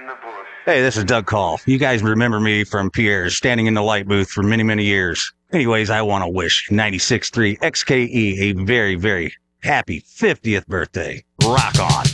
Hey, this is Doug Call. You guys remember me from Pierre's standing in the light booth for many, many years. Anyways, I want to wish 96.3 XKE a very, very happy 50th birthday. Rock on.